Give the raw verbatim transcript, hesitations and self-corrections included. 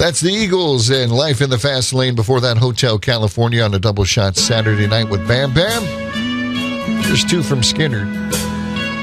That's the Eagles and Life in the Fast Lane. Before that, Hotel California on a double shot Saturday night with Bam Bam. There's two from Skinner.